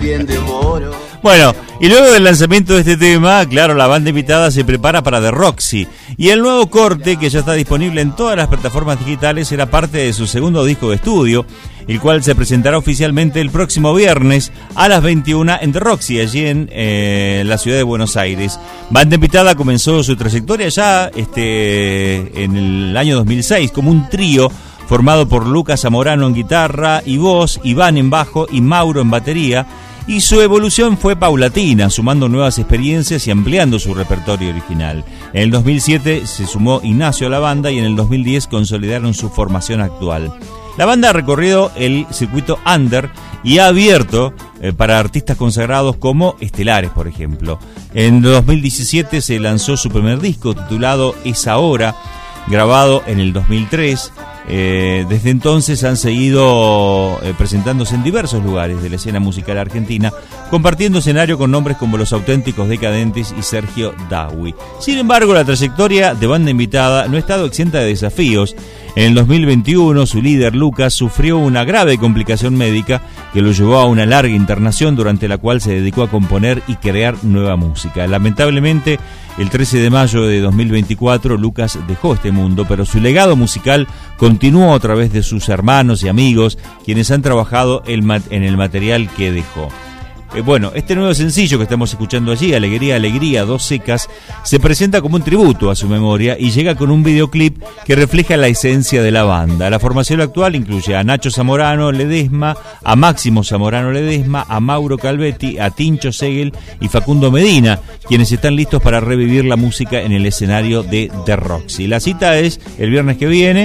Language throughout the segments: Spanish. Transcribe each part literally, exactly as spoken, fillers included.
también devoro. Bueno, y luego del lanzamiento de este tema, claro, la banda invitada se prepara para The Roxy. Y el nuevo corte, que ya está disponible en todas las plataformas digitales, era parte de su segundo disco de estudio, el cual se presentará oficialmente el próximo viernes a las veintiuna en The Roxy, allí en eh, la ciudad de Buenos Aires. Banda invitada comenzó su trayectoria ya este, en el año dos mil seis como un trío formado por Lucas Zamorano en guitarra y voz, Iván en bajo y Mauro en batería. Y su evolución fue paulatina, sumando nuevas experiencias y ampliando su repertorio original. En el dos mil siete se sumó Ignacio a la banda y en el dos mil diez consolidaron su formación actual. La banda ha recorrido el circuito under y ha abierto eh, para artistas consagrados como Estelares, por ejemplo. En dos mil diecisiete se lanzó su primer disco titulado Es Ahora, grabado en el dos mil tres. Eh, desde entonces han seguido eh, presentándose en diversos lugares de la escena musical argentina, compartiendo escenario con nombres como Los Auténticos Decadentes y Sergio Dawi. Sin embargo, la trayectoria de banda invitada no ha estado exenta de desafíos. En el dos mil veintiuno, su líder Lucas sufrió una grave complicación médica que lo llevó a una larga internación, durante la cual se dedicó a componer y crear nueva música. Lamentablemente, el trece de mayo de dos mil veinticuatro, Lucas dejó este mundo, pero su legado musical continuó a través de sus hermanos y amigos, quienes han trabajado en el material que dejó. Eh, bueno, este nuevo sencillo que estamos escuchando allí, Alegría, Alegría, Dos Secas, se presenta como un tributo a su memoria y llega con un videoclip que refleja la esencia de la banda. La formación actual incluye a Nacho Zamorano Ledesma, a Máximo Zamorano Ledesma, a Mauro Calvetti, a Tincho Segel y Facundo Medina, quienes están listos para revivir la música en el escenario de The Roxy. La cita es el viernes que viene.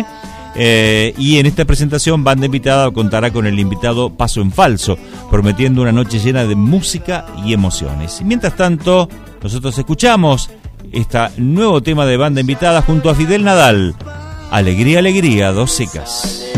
Eh, y en esta presentación, banda invitada contará con el invitado Paso en Falso, prometiendo una noche llena de música y emociones. Y mientras tanto, nosotros escuchamos este nuevo tema de banda invitada junto a Fidel Nadal, Alegría, Alegría, Dos Secas.